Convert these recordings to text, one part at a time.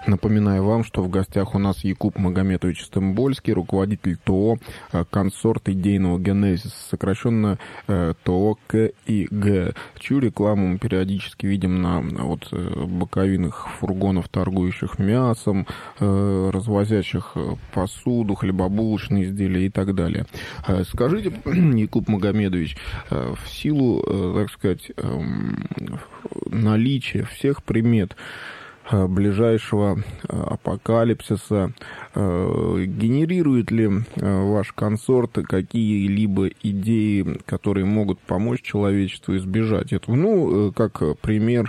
Напоминаю вам, что в гостях у нас Якуб Магомедович Стамбольский, руководитель ТО «Консорт идейного генезиса», сокращенно ТО КИГ, чью рекламу мы периодически видим на боковинах фургонов, торгующих мясом, развозящих посуду, хлебобулочные изделия и так далее. Скажите, Якуб Магомедович, в силу, так сказать, наличия всех примет ближайшего апокалипсиса, генерирует ли ваш консорт какие-либо идеи, которые могут помочь человечеству избежать этого? Ну, как пример,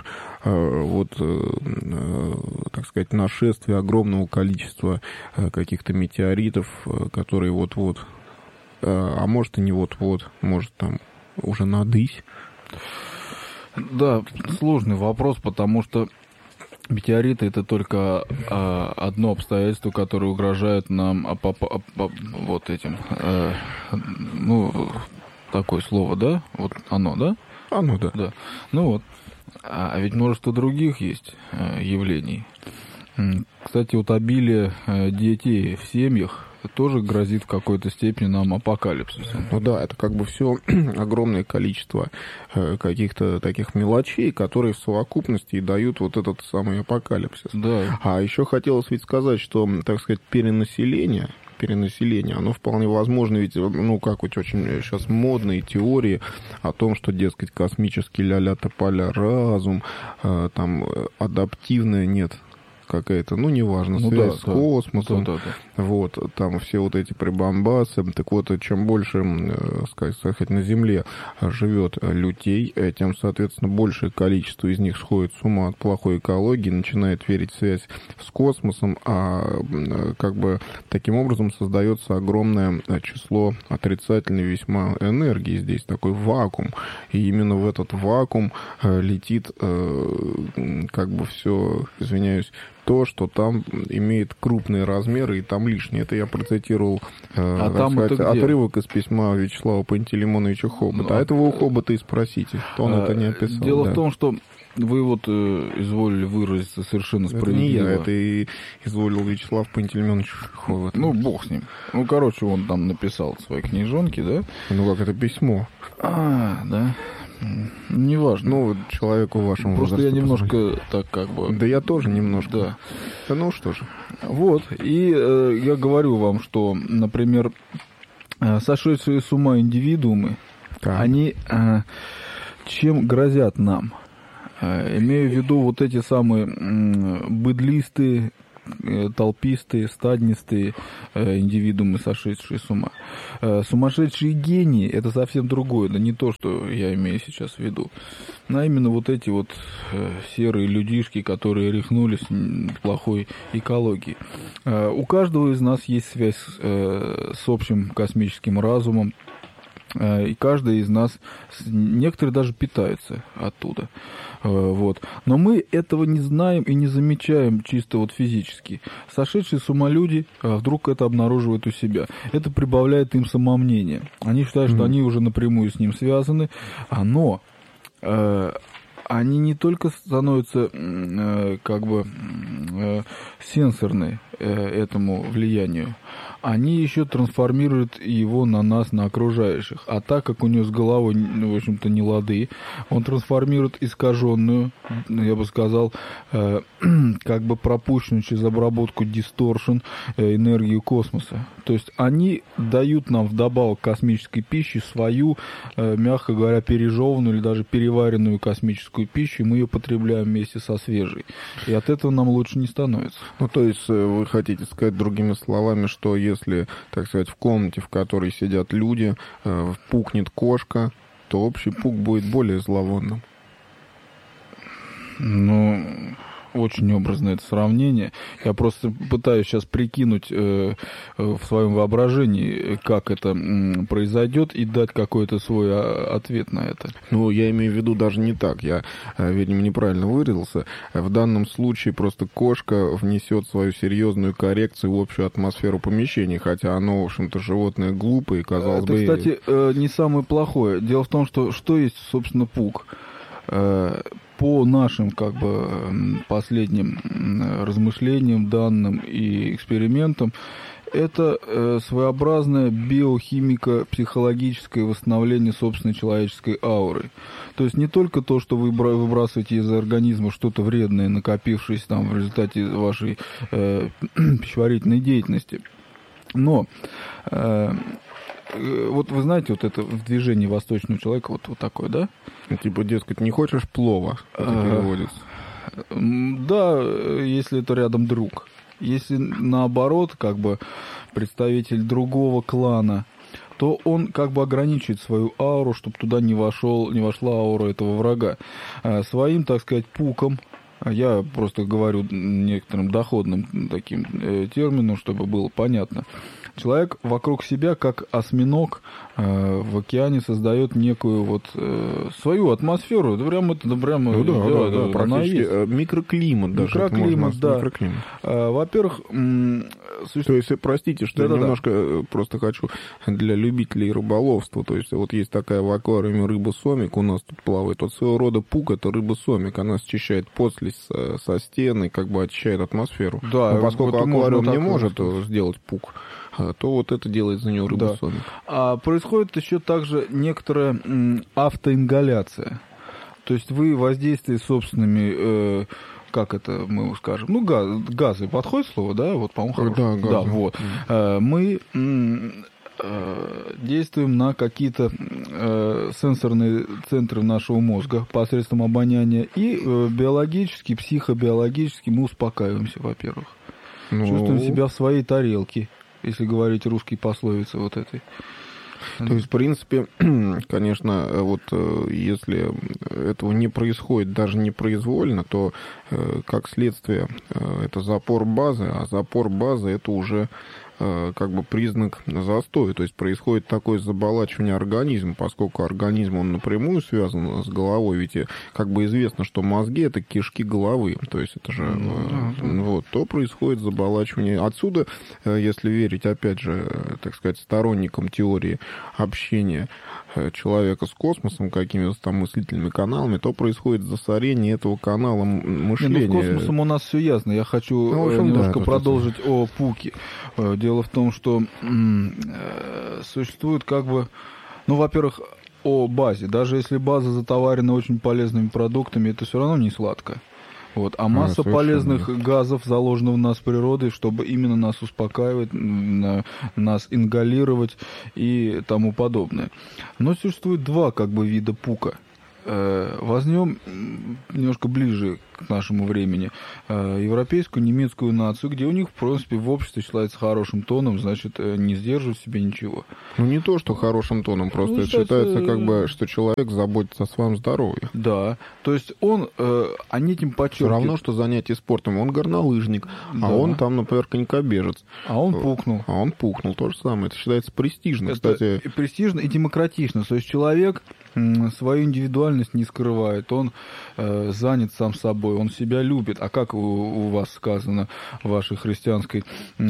так сказать, нашествия огромного количества каких-то метеоритов, которые вот-вот, а может и не вот-вот, может там уже надысь. Да, сложный вопрос, потому что метеориты — это только одно обстоятельство, которое угрожает нам вот этим. Такое слово, да? Вот оно, да? Оно, да. Да. Ну вот. А ведь множество других есть явлений. Кстати, вот обилие детей в семьях тоже грозит в какой-то степени нам апокалипсисом. Ну да, это как бы все огромное количество каких-то таких мелочей, которые в совокупности и дают вот этот самый апокалипсис. Да. А еще хотелось ведь сказать, что, так сказать, перенаселение, оно вполне возможно, ведь, как вот очень сейчас модные теории о том, что, дескать, космический ля-ля-тополя разум, там, адаптивная, нет, какая-то, неважно, связь с космосом, вот, там все вот эти прибамбасы. Так вот, чем больше, сказать, на Земле живет людей, тем, соответственно, большее количество из них сходит с ума от плохой экологии, начинает верить в связь с космосом, а как бы таким образом создается огромное число отрицательной весьма энергии. Здесь такой вакуум, и именно в этот вакуум летит как бы все, извиняюсь, то, что там имеет крупные размеры и там лишнее. Это я процитировал отрывок из письма Вячеслава Пантелеймоновича Хобота. А этого у Хобота и спросите, что он это не описал. Дело в том, что вы изволили выразиться совершенно справедливо. Это не я, это и изволил Вячеслав Пантелеймонович Хобот. Бог с ним. Он там написал в своей книжонке, да? Как это письмо. Да. Неважно. Человеку вашему просто возрасту. Я немножко так как бы... Да я тоже немножко. Да. Что же. Вот. И я говорю вам, что, например, сошедшие с ума индивидуумы, они чем грозят нам? Имею в виду вот эти самые быдлистые, толпистые, стаднистые индивидуумы, сошедшие с ума. Сумасшедшие гении — это совсем другое, да не то, что я имею сейчас в виду. А именно вот эти вот серые людишки, которые рехнулись в плохой экологии. У каждого из нас есть связь с общим космическим разумом, и каждый из нас, некоторые даже питаются оттуда. Вот. Но мы этого не знаем и не замечаем чисто физически. Сошедшие с ума люди вдруг это обнаруживают у себя. Это прибавляет им самомнение. Они считают, что они уже напрямую с ним связаны, но они не только становятся сенсорны этому влиянию, они еще трансформируют его на нас, на окружающих. А так как у него с головой, в общем-то, не лады, он трансформирует искаженную, я бы сказал, пропущенную через обработку дисторшн энергию космоса. То есть они дают нам вдобавок космической пищи свою, мягко говоря, пережеванную или даже переваренную космическую пищу, и мы ее потребляем вместе со свежей. И от этого нам лучше не становится. То есть вы хотите сказать другими словами, что если, так сказать, в комнате, в которой сидят люди, пукнет кошка, то общий пук будет более зловонным? Очень образное это сравнение. Я просто пытаюсь сейчас прикинуть в своем воображении, как это произойдет, и дать какой-то свой ответ на это. Я имею в виду даже не так. Я, видимо, неправильно выразился. В данном случае просто кошка внесет свою серьезную коррекцию в общую атмосферу помещения, хотя оно, в общем-то, животное глупое, казалось бы... Это, кстати, не самое плохое. Дело в том, что есть, собственно, пук. по нашим как бы последним размышлениям, данным и экспериментам, это своеобразное биохимико-психологическое восстановление собственной человеческой ауры. То есть не только то, что вы выбрасываете из организма что-то вредное, накопившееся там в результате вашей пищеварительной деятельности, но вот вы знаете, вот это в движении восточного человека вот такое, да? Типа, дескать, не хочешь плова, это переводится. Да, если это рядом друг. Если наоборот, как бы представитель другого клана, то он как бы ограничивает свою ауру, чтобы туда не вошла аура этого врага. Своим, так сказать, пуком, я просто говорю некоторым доходным таким термином, чтобы было понятно. Человек вокруг себя, как осьминог в океане, создает некую вот свою атмосферу. Это прямо практически микроклимат даже. Микроклимат, да. Микроклимат. Во-первых, то есть, простите, что я немножко просто хочу для любителей рыболовства. То есть, вот есть такая в аквариуме рыба-сомик, у нас тут плавает. Вот своего рода пук — это рыба-сомик. Она счищает подслизь со стены, как бы очищает атмосферу. Да, но поскольку аквариум не может сделать пук, то вот это делает за него рыба-сомик. А происходит еще также некоторая автоингаляция. То есть вы воздействие собственными, как это мы скажем, ну, газы, подходит слово, да? Вот, по-моему, хорошо. Да, да, вот. Мы действуем на какие-то сенсорные центры нашего мозга посредством обоняния, и биологически, психобиологически мы успокаиваемся, во-первых. Чувствуем себя в своей тарелке, если говорить русской пословицы вот этой. То есть, в принципе, конечно, вот если этого не происходит даже непроизвольно, то как следствие это запор базы, а запор базы это уже как бы признак застоя. То есть происходит такое заболачивание организма, поскольку организм, он напрямую связан с головой, ведь как бы известно, что мозги — это кишки головы, то есть это же вот, то происходит заболачивание. Отсюда, если верить, опять же, так сказать, сторонникам теории общения человека с космосом, какими-то там мыслительными каналами, то происходит засорение этого канала мышления. С космосом у нас все ясно. Я хочу немножко продолжить о пуке. Дело в том, что существует как бы, ну, во-первых, о базе. Даже если база затоварена очень полезными продуктами, это все равно не сладко. Вот. А масса полезных газов заложена в нас природой, чтобы именно нас успокаивать, нас ингалировать и тому подобное. Но существует два как бы вида пука. Возьмем немножко ближе к нашему времени европейскую, немецкую нацию, где у них, в принципе, в обществе считается хорошим тоном, значит, не сдерживать себе ничего. Ну, не то, что хорошим тоном, просто считается, как бы, что человек заботится о своем здоровье. Да, то есть они этим подчеркивают. Все равно, что занятие спортом. Он горнолыжник, а он там, например, конькобежец. А он пукнул. То же самое. Это считается престижно, это кстати. И престижно, и демократично. То есть человек свою индивидуальность не скрывает, он занят сам собой, он себя любит. А как у вас сказано в вашей христианской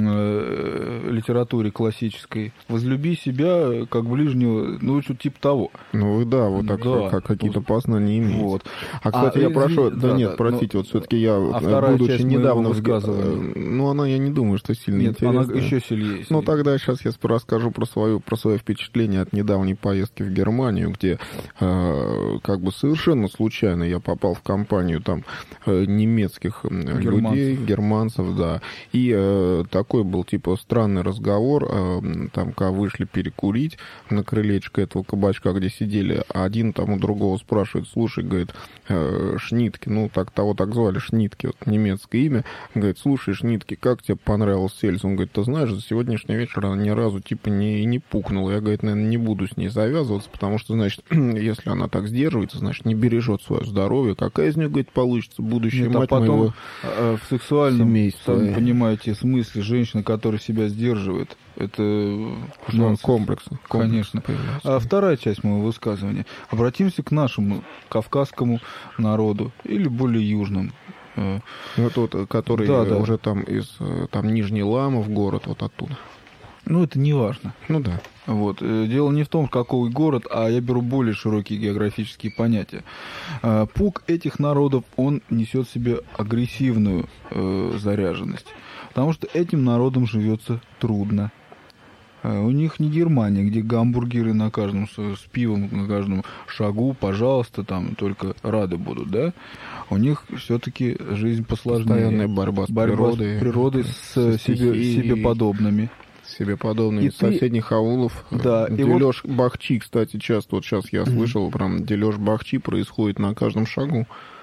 литературе классической? Возлюби себя как ближнего, ну, что типа того. Ну, да, вот так, да, как какие-то познания имеются. Вот. А, кстати, я прошу... простите, вот все-таки я, будучи недавно... Ну, она, я не думаю, что сильно интересна. Она еще сильнее. Ну, тогда сейчас я расскажу про свое впечатление от недавней поездки в Германию, где как бы совершенно случайно я попал в компанию там немецких людей, германцев, да. И такой был, типа, странный разговор. Там, когда вышли перекурить на крылечко этого кабачка, где сидели, один там у другого спрашивает: слушай, говорит, Шнитке, ну, так звали, Шнитке, вот немецкое имя, говорит: слушай, Шнитке, как тебе понравился Сельс? Он говорит: ты знаешь, за сегодняшний вечер она ни разу, типа, не пукнула. Я, говорит, наверное, не буду с ней завязываться, потому что, значит, если она так сдерживается, значит, не бережет свое здоровье. Какая из нее, говорит, получится будущая мать моего в сексуальном семейства? Сами понимаете, смысле женщина, которая себя сдерживает, это комплекс. Конечно. А вторая часть моего высказывания. Обратимся к нашему кавказскому народу или более южному. Ну, тот, который уже там из Нижний Ламов город, вот оттуда. Ну, это не важно. Ну да. Вот. Дело не в том, какой город, а я беру более широкие географические понятия. Пук этих народов, он несет в себе агрессивную заряженность. Потому что этим народам живется трудно. У них не Германия, где гамбургеры на каждом, с пивом на каждом шагу, пожалуйста, там только рады будут, да? У них все-таки жизнь посложнее. Постоянная борьба с природой, с себе подобными. Себе подобными из соседних аулов. Да, дележ бахчи, кстати, часто, вот сейчас я слышал, прям дележ бахчи происходит на каждом шагу.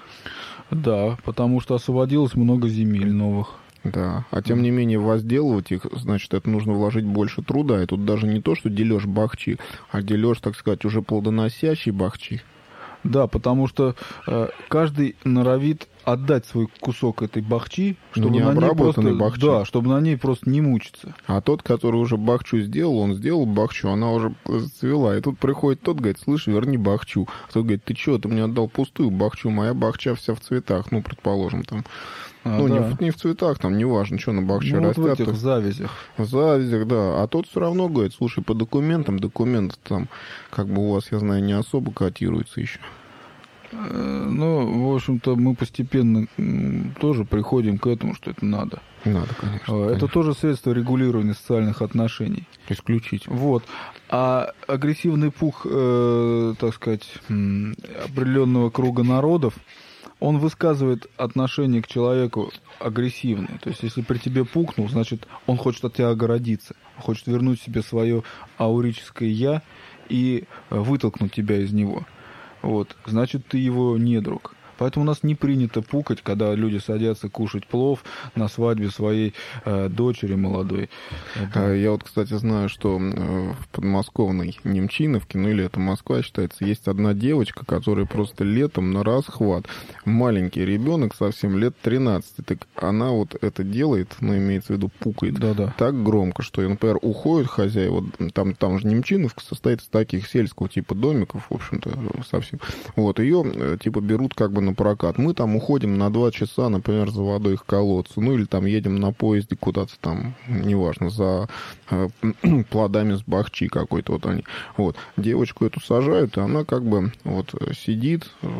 Да, потому что освободилось много земель новых. Да, а тем не менее возделывать их, значит, это нужно вложить больше труда. И тут даже не то, что дележ бахчи, а дележ, так сказать, уже плодоносящий бахчи. Да, потому что каждый норовит отдать свой кусок этой бахчи, чтобы на ней просто, бахчи. Да, чтобы на ней просто не мучиться. А тот, который уже бахчу сделал, он сделал бахчу, она уже зацвела. И тут приходит тот, говорит, слышь, верни бахчу. А тот говорит, ты что, ты мне отдал пустую бахчу, моя бахча вся в цветах, ну, предположим, там. Да. Не в цветах, там, неважно, что на бахче растет. Вот в этих завязях. В завязях, да. А тот все равно говорит, слушай, по документам, документы там, как бы у вас, я знаю, не особо котируются еще. Ну, в общем-то, мы постепенно тоже приходим к этому, что это надо. Надо, конечно. Это конечно. тоже средство регулирования социальных отношений. Исключительно. Вот. А агрессивный пух, так сказать, определенного круга народов, он высказывает отношение к человеку агрессивное. То есть, если при тебе пукнул, значит, он хочет от тебя огородиться. Хочет вернуть себе свое аурическое «я» и вытолкнуть тебя из него. Вот. Значит, ты его недруг. Поэтому у нас не принято пукать, когда люди садятся кушать плов на свадьбе своей дочери молодой. Я вот, кстати, знаю, что в подмосковной Немчиновке, ну или это Москва считается, есть одна девочка, которая просто летом на расхват. Маленький ребенок, совсем лет 13. Так она вот это делает, ну, имеется в виду, пукает так громко, что, например, уходят хозяева, там же Немчиновка состоит из таких сельского типа домиков, в общем-то, совсем. Вот, ее, типа, берут как бы на прокат. Мы там уходим на 2 часа, например, за водой к колодцу, ну или там едем на поезде куда-то там, неважно, за плодами с бахчи какой-то вот они. Вот. Девочку эту сажают, и она как бы вот сидит,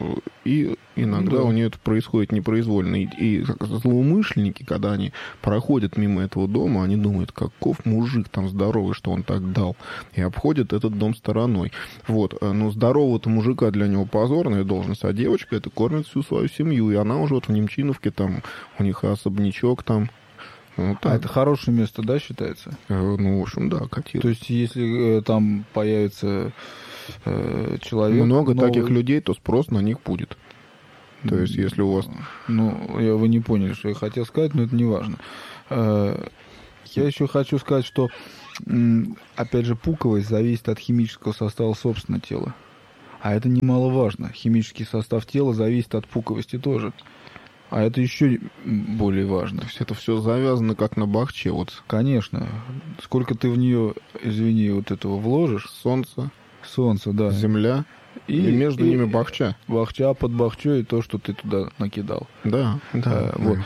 и иногда у нее это происходит непроизвольно. И злоумышленники, когда они проходят мимо этого дома, они думают, каков мужик там здоровый, что он так дал, и обходят этот дом стороной. Вот. Но здорового-то мужика для него позорная должность, а девочка это кормит всю свою семью, и она уже вот в Немчиновке, там у них особнячок там. Вот а это хорошее место, да, считается? Ну, в общем, да, котируется. То есть, если там появится человек... Много таких людей, то спрос на них будет. То есть, если у вас... Ну, вы не поняли, что я хотел сказать, но это не важно. Я еще хочу сказать, что, опять же, пуковость зависит от химического состава собственного тела. А это немаловажно. Химический состав тела зависит от пуковости тоже. А это еще более важно. То есть это все завязано как на бахче. Вот. Конечно. Сколько ты в нее, извини, вот этого вложишь? Солнце, да. Земля. И между ними бахча. Бахча под бахчой то, что ты туда накидал. Да. Вот.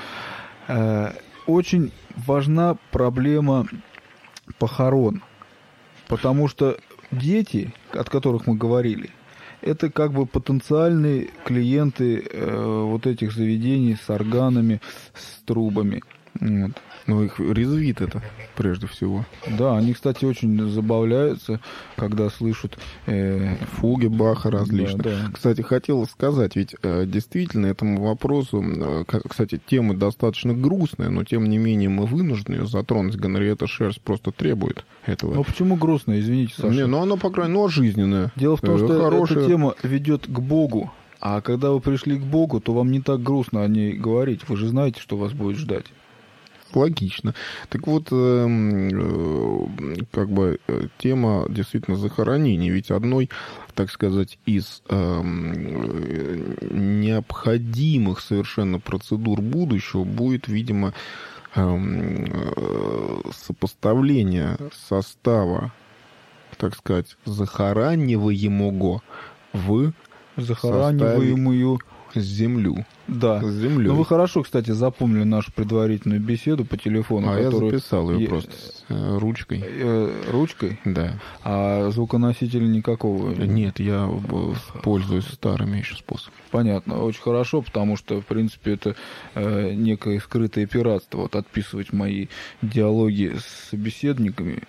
Очень важна проблема похорон. Потому что дети, от которых мы говорили, это как бы потенциальные клиенты вот этих заведений с органами, с трубами. Вот. Ну, их резвит это, прежде всего. Да, они, кстати, очень забавляются, когда слышат... фуги Баха различные. Да. Кстати, хотел сказать, ведь действительно этому вопросу, кстати, тема достаточно грустная, но тем не менее мы вынуждены ее затронуть. Генриетта Шерс просто требует этого. Ну, почему грустная, извините, Саша? Не, ну, она, по крайней мере, жизненная. Дело в том, что эта тема ведет к Богу. А когда вы пришли к Богу, то вам не так грустно о ней говорить. Вы же знаете, что вас будет ждать. Логично. Так вот, как бы тема действительно захоронений. Ведь одной, так сказать, из необходимых совершенно процедур будущего будет, видимо, сопоставление состава, так сказать, захораниваемого в захораниваемую землю. Да. С землей. Ну, вы хорошо, кстати, запомнили нашу предварительную беседу по телефону. Я записал ее просто ручкой. Ручкой? Да. А звуконосителя никакого? Нет, я пользуюсь старыми еще способами. Понятно. Очень хорошо, потому что, в принципе, это некое скрытое пиратство. Вот отписывать мои диалоги с собеседниками.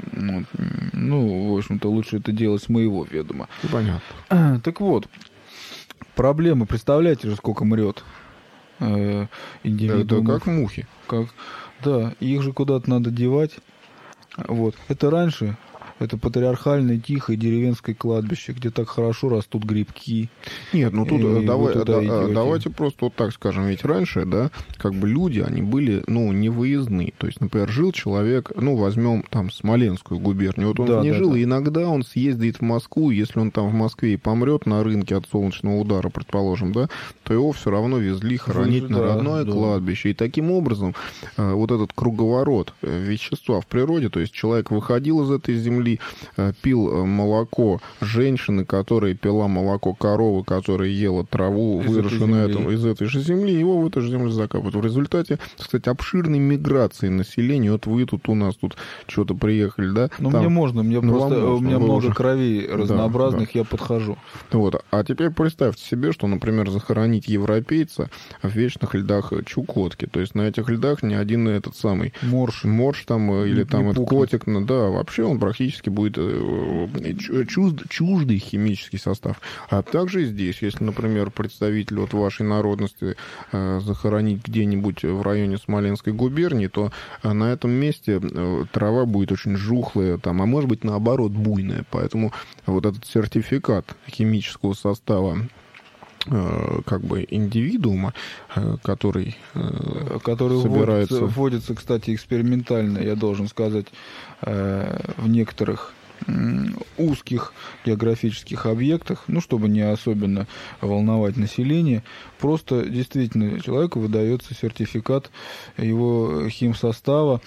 Ну, в общем-то, лучше это делать с моего ведома. Понятно. Так вот. Проблемы, представляете же, сколько мрет индивидуумов. Это как мухи. Да, их же куда-то надо девать. Вот. Это раньше, это патриархальное, тихое деревенское кладбище, где так хорошо растут грибки. Нет, ну тут давайте просто вот так скажем. Ведь раньше, да, как бы люди, они были, не выездные. То есть, например, жил человек, возьмем там Смоленскую губернию. Вот он жил, и иногда он съездит в Москву, если он там в Москве и помрет на рынке от солнечного удара, предположим, да, то его все равно везли хоронить на родное кладбище. И таким образом вот этот круговорот вещества в природе, то есть человек выходил из этой земли, пил молоко женщины, которая пила молоко коровы, которая ела траву, выращенную из этой же земли, его в эту же землю закапывают. В результате, кстати, обширной миграции населения, вот вы тут у нас тут что-то приехали, да? Ну, там, мне можно, у меня много кровей разнообразных, я подхожу. Вот, а теперь представьте себе, что, например, захоронить европейца в вечных льдах Чукотки, то есть на этих льдах ни один этот самый морж там, или там этот котик, да, вообще он практически будет чуждый химический состав. А также и здесь, если, например, представитель вот вашей народности захоронить где-нибудь в районе Смоленской губернии, то на этом месте трава будет очень жухлая, там, а может быть, наоборот, буйная. Поэтому вот этот сертификат химического состава как бы индивидуума, который собирается... вводится, кстати, экспериментально, я должен сказать, в некоторых узких географических объектах, чтобы не особенно волновать население, просто действительно человеку выдается сертификат его химсостава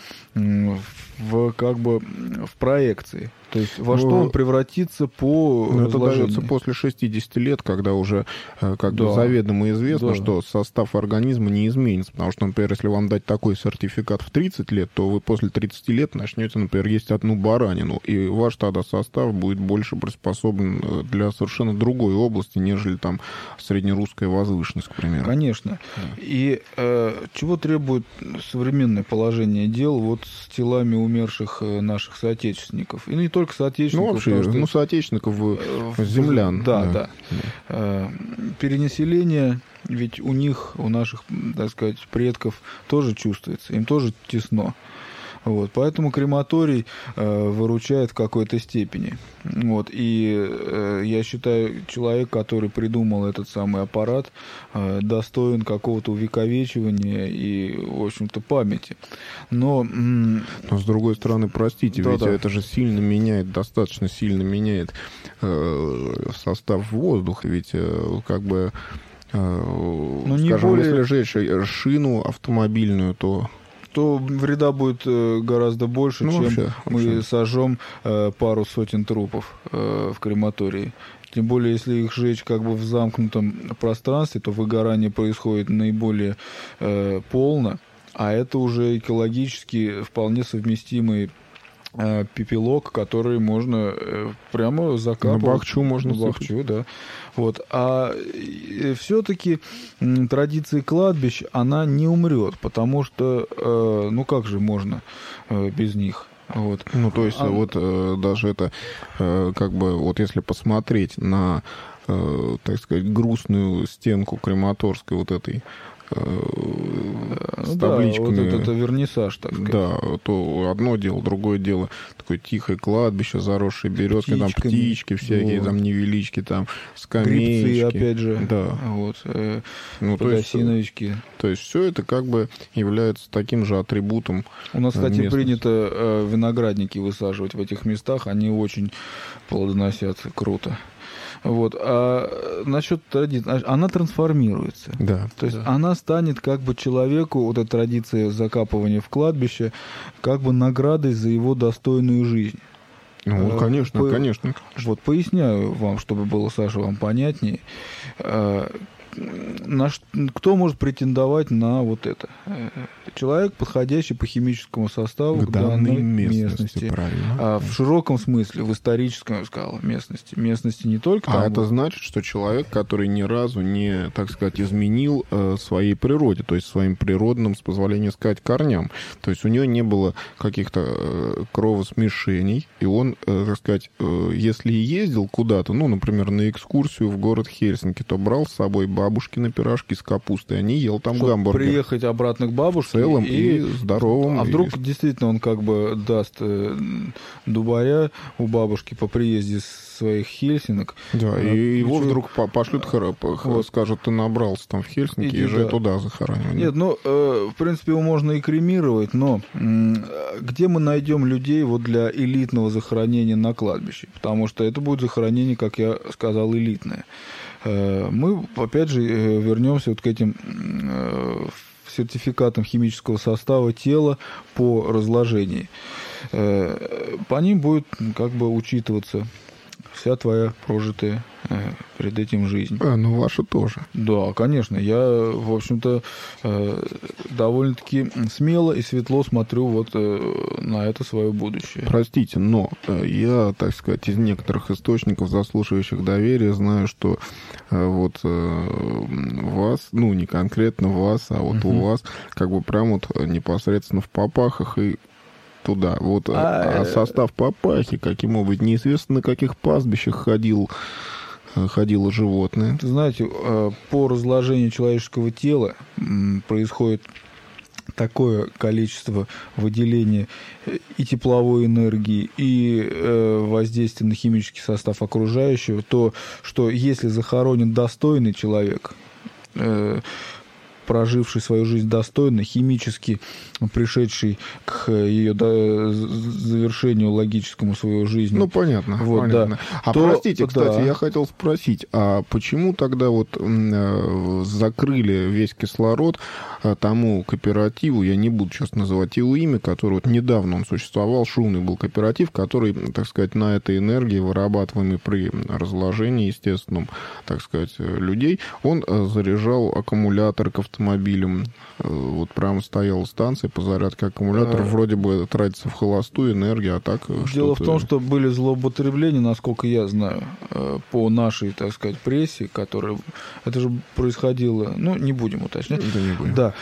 в проекции. То есть во что он превратится по это дается после 60 лет, когда уже бы заведомо известно, что состав организма не изменится. Потому что, например, если вам дать такой сертификат в 30 лет, то вы после 30 лет начнете, например, есть одну баранину, и ваш тогда состав будет больше приспособлен для совершенно другой области, нежели там среднерусская возвышенность, к примеру. Конечно. Да. И чего требует современное положение дел вот с телами умерших наших соотечественников? И не только соотечественников. Вообще, соотечественников землян. Да. Перенаселение, ведь у них, у наших, так сказать, предков тоже чувствуется, им тоже тесно. Вот, поэтому крематорий выручает в какой-то степени. Вот, и я считаю, человек, который придумал этот самый аппарат, достоин какого-то увековечивания и, в общем-то, памяти. Но с другой стороны, простите, ведь это же сильно меняет, достаточно сильно меняет состав воздуха, ведь как бы, скажем, если сжечь шину автомобильную, то вреда будет гораздо больше, чем мы сожжем пару сотен трупов в крематории. Тем более, если их сжечь как бы в замкнутом пространстве, то выгорание происходит наиболее полно, а это уже экологически вполне совместимый пепелок, который можно прямо закапывать. На бахчу можно. На бахчу, да. Вот. А все-таки традиция кладбищ, она не умрет, потому что, как же можно без них? Вот. То есть, даже это, как бы, вот если посмотреть на, так сказать, грустную стенку крематорской вот этой, с табличками. Да, вот это вернисаж, так сказать. Да, то одно дело, другое дело. Такое тихое кладбище, заросшее березкой, там птички всякие, там невелички, там скамеечки. Грибцы, опять же. Да. Вот. Подосиновички. То есть все это как бы является таким же атрибутом. У нас, кстати, принято виноградники высаживать в этих местах. Они очень плодоносят круто. Вот. А насчет традиции, она трансформируется. Да. То есть она станет как бы человеку, вот эта традиция закапывания в кладбище, как бы наградой за его достойную жизнь. Конечно. Вот поясняю вам, чтобы было, Саша, вам понятнее. кто может претендовать на вот это? Человек, подходящий по химическому составу к данной местности. А в широком смысле, в историческом, я сказал, местности не только... А это значит, что человек, который ни разу не, так сказать, изменил своей природе, то есть своим природным, с позволения сказать, корням. То есть у него не было каких-то кровосмешений, и он, так сказать, если и ездил куда-то, ну, например, на экскурсию в город Хельсинки, то брал с собой бабушкины пирожки с капустой, они ел там гамбургер. Приехать обратно к бабушке. Целым и здоровым. А вдруг действительно он как бы даст дубаря у бабушки по приезде своих Хельсинок. Да, и его вдруг пошлют, скажут, ты набрался там в Хельсинки, езжай туда захоранивай. Нет, ну, в принципе, его можно и кремировать, но где мы найдем людей вот для элитного захоронения на кладбище? Потому что это будет захоронение, как я сказал, элитное. Мы, опять же, вернемся вот к этим сертификатам химического состава тела по разложению. По ним будет как бы учитываться вся твоя прожитая перед этим жизнь. Ну, ваша тоже. Да, конечно. Я, в общем-то, довольно-таки смело и светло смотрю вот на это свое будущее. Простите, но я, так сказать, из некоторых источников, заслуживающих доверия, знаю, что вот вас, ну, не конкретно вас, а вот у вас, как бы прям вот непосредственно в папахах и туда. Вот, а состав папахи, каким образом, неизвестно, на каких пастбищах ходило животное. Знаете, по разложению человеческого тела происходит такое количество выделения и тепловой энергии, и воздействия на химический состав окружающего, то, что если захоронен достойный человек, проживший свою жизнь достойно, химически пришедший к ее завершению логическому своей жизни. Ну, понятно. Вот, понятно. Да. А простите, кстати, я хотел спросить, а почему тогда вот закрыли весь кислород тому кооперативу, я не буду сейчас называть его имя, который вот недавно он существовал, шумный был кооператив, который, так сказать, на этой энергии, вырабатываемой при разложении естественном, так сказать, людей, он заряжал аккумулятор к автомобилям. Вот прямо стояла станция по зарядке аккумуляторов, вроде бы тратится в холостую энергию, а так... Дело в том, что были злоупотребления, насколько я знаю, по нашей, так сказать, прессе, которая... Это же происходило... Ну, не будем уточнять. Да, не будем. Да.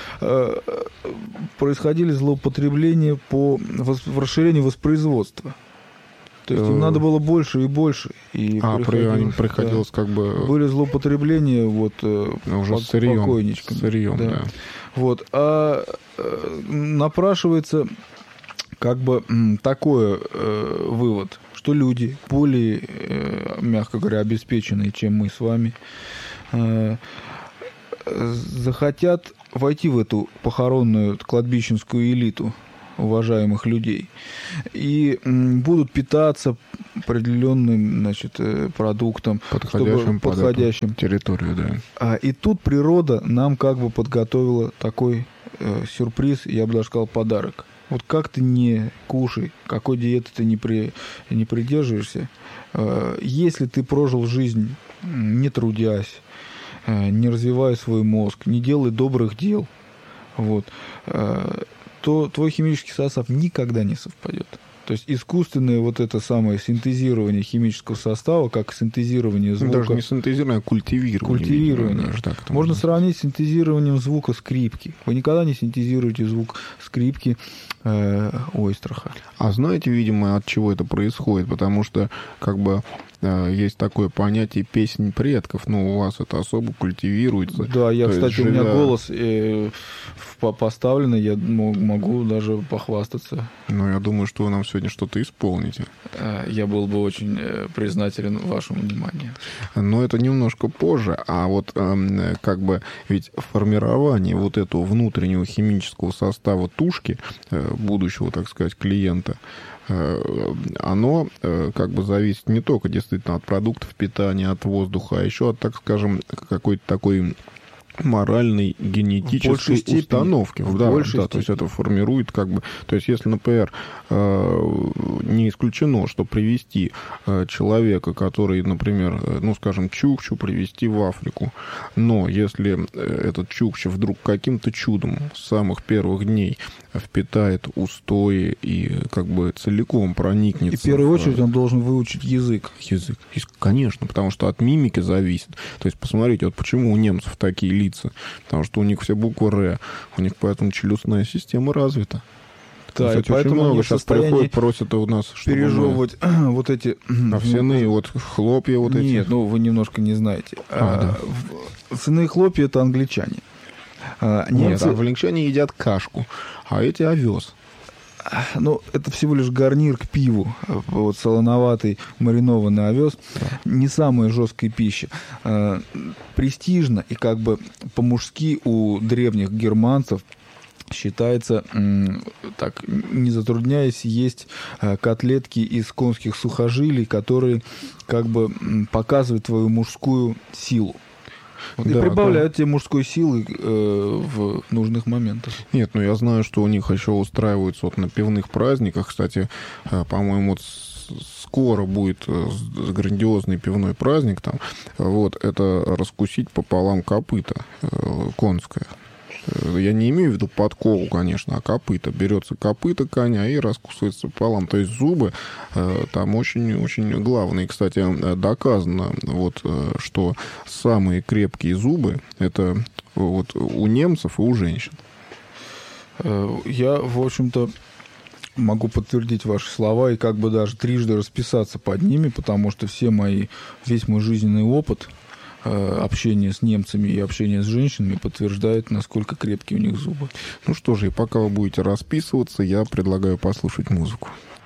Происходили злоупотребления по расширению воспроизводства. То есть им надо было больше и больше. И приходилось как бы... Были злоупотребления вот, уже покойничками. Сырьем, да. Вот. А напрашивается как бы такой вывод, что люди более, мягко говоря, обеспеченные, чем мы с вами, захотят войти в эту похоронную кладбищенскую элиту уважаемых людей и будут питаться определенным, значит, продуктом, подходящим территорию, да. И тут природа нам как бы подготовила такой сюрприз, я бы даже сказал, подарок. Вот как ты не кушай, какой диеты ты не придерживаешься, если ты прожил жизнь не трудясь, не развивая свой мозг, не делая добрых дел, вот, то твой химический состав никогда не совпадет. То есть искусственное вот это самое синтезирование химического состава, как синтезирование звука... Даже не синтезирование, а культивирование. Культивирование. Можно сравнить с синтезированием звука скрипки. Вы никогда не синтезируете звук скрипки Ойстраха. А знаете, видимо, от чего это происходит? Потому что как бы есть такое понятие песнь предков, но у вас это особо культивируется. Да, я, кстати, у меня голос поставленный, я могу даже похвастаться. Ну, я думаю, что вы нам сегодня что-то исполните. Я был бы очень признателен вашему вниманию. Но это немножко позже, а вот как бы ведь формирование вот этого внутреннего химического состава тушки будущего, так сказать, клиента, оно как бы зависит не только действительно от продуктов питания, от воздуха, а еще от, так скажем, какой-то такой моральной генетической установки. Да, то есть это формирует как бы... То есть если, например, не исключено, что привести человека, который, например, ну, скажем, чукчу, привести в Африку, но если этот чукча вдруг каким-то чудом с самых первых дней впитает устои и как бы целиком проникнется... И в первую очередь он должен выучить язык. Язык, конечно, потому что от мимики зависит. То есть посмотрите, вот почему у немцев такие лица. Потому что у них все буквы «Р», у них поэтому челюстная система развита. Да, кстати, и поэтому очень много сейчас приходят, просят у нас, чтобы пережевывать вот эти... овсяные вот хлопья вот эти. Нет, ну вы немножко не знаете. Да. Овсяные хлопья — это англичане. Нет, англичане едят кашку, а эти овес. Ну, это всего лишь гарнир к пиву. Вот солоноватый маринованный овес. Да. Не самая жесткая пища. Престижно и как бы по-мужски у древних германцев считается, так, не затрудняясь, есть котлетки из конских сухожилий, которые как бы показывают твою мужскую силу. Вот, да, и прибавляют тебе мужской силы в нужных моментах. Нет, ну я знаю, что у них еще устраиваются вот на пивных праздниках. Кстати, по-моему, вот скоро будет грандиозный пивной праздник там. Вот, это раскусить пополам копыта конское. Я не имею в виду подкову, конечно, а копыта. Берется копыта коня и раскусывается пополам. То есть зубы там очень-очень главные. Кстати, доказано, вот, что самые крепкие зубы это вот у немцев и у женщин. Я, в общем-то, могу подтвердить ваши слова и как бы даже трижды расписаться под ними, потому что весь мой жизненный опыт общение с немцами и общение с женщинами подтверждает, насколько крепкие у них зубы. Ну что же, и пока вы будете расписываться, я предлагаю послушать музыку.